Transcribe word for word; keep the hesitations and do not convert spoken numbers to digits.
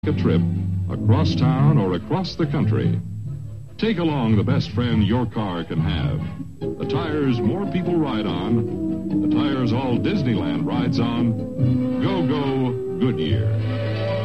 a trip across town or across the country. Take along the best friend your car can have. The tires more people ride on, the tires all Disneyland rides on. Go, go, Goodyear.